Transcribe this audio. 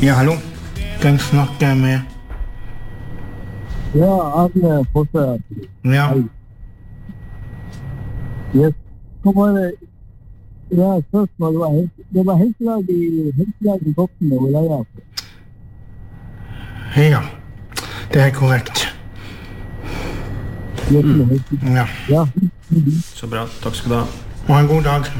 Ja, hallo. Kan jeg snakke med... Ja, Arne Fosse. Ja. Yes. Hva var det? Ja, spørsmål det var helselag i Bokten og Leia. Ja, det er korrekt. Ja. Ja. Så bra, takk skal du ha. Og en god dag.